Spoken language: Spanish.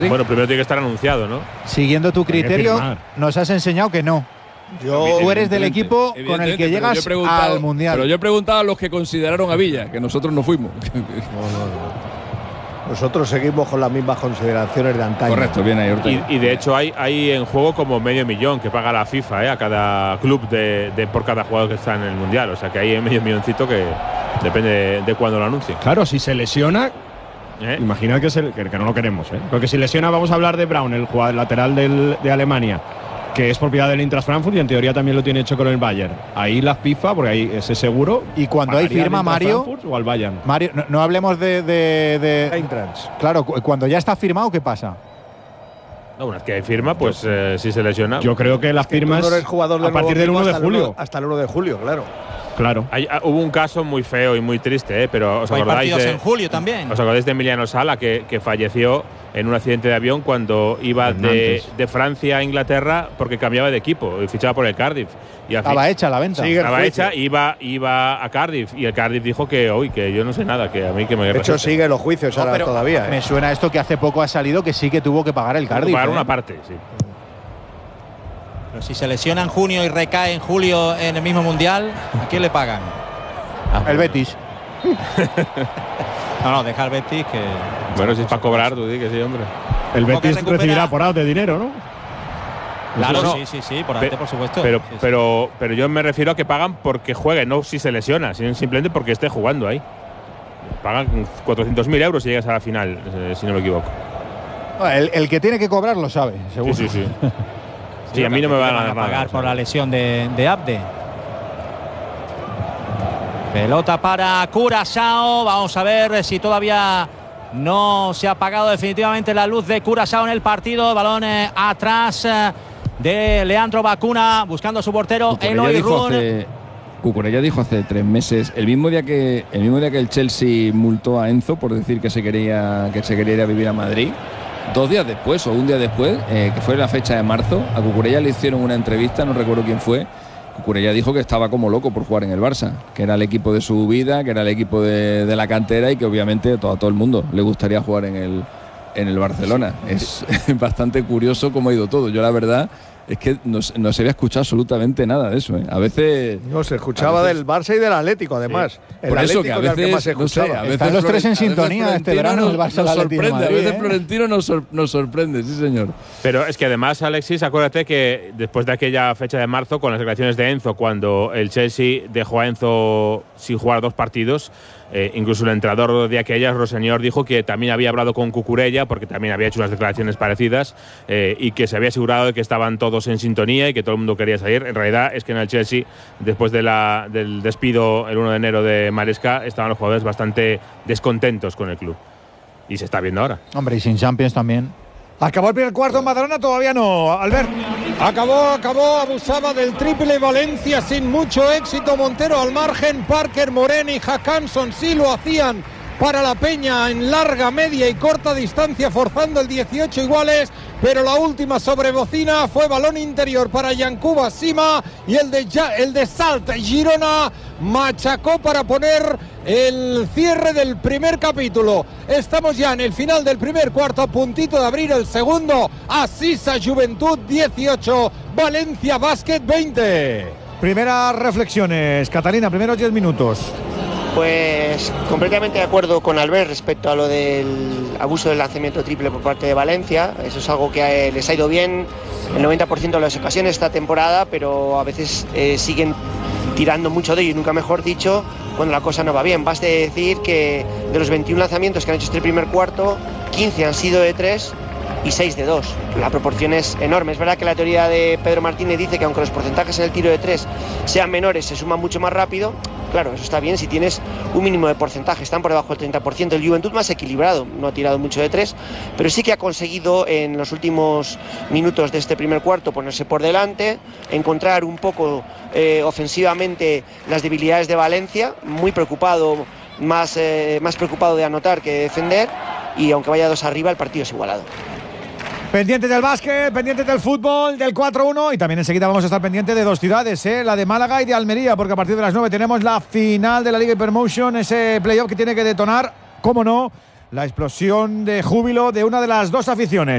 Bueno, primero tiene que estar anunciado, ¿no? Siguiendo tu criterio, nos has enseñado que no. Tú eres del equipo con el que llegas al Mundial. Pero yo he preguntado a los que consideraron a Villa, que nosotros no fuimos. No. Nosotros seguimos con las mismas consideraciones de antaño. Correcto, bien ahí, Ortega. Y de hecho hay en juego como $500,000 que paga la FIFA a cada club por cada jugador que está en el Mundial. O sea que hay $500,000 que depende de cuándo lo anuncien. Claro, si se lesiona, imagina que no lo queremos. Porque si lesiona, vamos a hablar de Braun, el jugador lateral de Alemania, que es propiedad del Eintracht Frankfurt y en teoría también lo tiene hecho con el Bayern. Ahí la FIFA, porque ahí ese seguro. Y cuando hay firma, Mario, o al Bayern. Mario, no hablemos de Eintracht. Claro, cuando ya está firmado, ¿qué pasa? No, una vez que hay firma, pues si se lesiona. Yo creo que las firmas tú no eres jugador a partir del 1 de julio. Hasta el 1 de julio, claro. Claro. Hubo un caso muy feo y muy triste, pero ¿os acordáis partidos en julio también? ¿Os acordáis de Emiliano Sala, que falleció en un accidente de avión cuando iba de Francia a Inglaterra porque cambiaba de equipo y fichaba por el Cardiff? Y estaba hecha la venta. Estaba hecha, iba a Cardiff y el Cardiff dijo que yo no sé nada, que a mí que me… De hecho, sigue los juicios ahora todavía. Me suena esto que hace poco ha salido que sí que tuvo que pagar el Cardiff. Pagar una parte, sí. Pero si se lesiona en junio y recae en julio en el mismo Mundial, ¿a quién le pagan? El Betis. No, deja al Betis que… Bueno, si es para cobrar, tú di que sí, hombre. El Betis recibirá por out de dinero, ¿no? Claro, no. Sí, por supuesto. Pero yo me refiero a que pagan porque juegue, no si se lesiona, sino simplemente porque esté jugando ahí. Pagan 400.000 euros si llegas a la final, si no me equivoco. El que tiene que cobrar lo sabe, seguro. Sí. Sí, a mí no me van a pagar por la lesión de Abde. Pelota para Curaçao. Vamos a ver si todavía no se ha apagado definitivamente la luz de Curaçao en el partido. Balón atrás de Leandro Bacuna buscando a su portero Eloy Run. Cucurella dijo hace 3 meses, el mismo día que el Chelsea multó a Enzo por decir que se quería ir a vivir a Madrid. 2 días después o un día después, que fue la fecha de marzo, a Cucurella le hicieron una entrevista, no recuerdo quién fue. Cucurella dijo que estaba como loco por jugar en el Barça, que era el equipo de su vida, que era el equipo de la cantera y que obviamente a todo el mundo le gustaría jugar en el Barcelona. Es bastante curioso cómo ha ido todo. Yo la verdad es que no se había escuchado absolutamente nada de eso. A veces… No, se escuchaba del Barça y del Atlético, además. Sí. Por eso que a veces… que más se escuchaba. Están los tres en sintonía este verano, el Barça nos sorprende. Madrid, a veces Florentino nos sorprende, sí señor. Pero es que además, Alexis, acuérdate que después de aquella fecha de marzo, con las declaraciones de Enzo, cuando el Chelsea dejó a Enzo sin jugar 2 partidos, incluso el entrenador de aquellas, Roseñor, dijo que también había hablado con Cucurella, porque también había hecho unas declaraciones parecidas, y que se había asegurado de que estaban todos en sintonía y que todo el mundo quería salir. En realidad es que en el Chelsea, después del despido el 1 de enero de Maresca, estaban los jugadores bastante descontentos con el club. Y se está viendo ahora. Hombre, y sin Champions también. Acabó el primer cuarto en Badalona, todavía no, Albert. Acabó, abusaba del triple Valencia sin mucho éxito. Montero al margen, Parker, Moreno y Hackanson sí lo hacían para la Peña en larga, media y corta distancia, forzando el 18 iguales, pero la última sobrebocina fue balón interior para Yankuba Sima y el de Salt Girona machacó para poner el cierre del primer capítulo. Estamos ya en el final del primer cuarto, a puntito de abrir el segundo. Asisa Juventud 18, Valencia Basket 20. Primeras reflexiones, Catalina, primeros 10 minutos. Pues completamente de acuerdo con Albert respecto a lo del abuso del lanzamiento triple por parte de Valencia. Eso es algo que les ha ido bien el 90% de las ocasiones esta temporada, pero a veces siguen tirando mucho de ello, y nunca mejor dicho, cuando la cosa no va bien. Baste decir que de los 21 lanzamientos que han hecho este primer cuarto, 15 han sido de 3 y 6 de 2. La proporción es enorme. Es verdad que la teoría de Pedro Martínez dice que aunque los porcentajes en el tiro de 3 sean menores, se suman mucho más rápido. Claro, eso está bien si tienes un mínimo de porcentaje. Están por debajo del 30%. El Juventud más equilibrado, no ha tirado mucho de 3, pero sí que ha conseguido en los últimos minutos de este primer cuarto ponerse por delante, encontrar un poco ofensivamente las debilidades de Valencia, muy preocupado, más preocupado de anotar que de defender, y aunque vaya 2 arriba, el partido es igualado. Pendientes del básquet, pendientes del fútbol, del 4-1, y también enseguida vamos a estar pendientes de 2 ciudades, la de Málaga y de Almería, porque a partir de las 9 tenemos la final de la Liga Hypermotion, ese playoff que tiene que detonar, cómo no, la explosión de júbilo de una de las dos aficiones.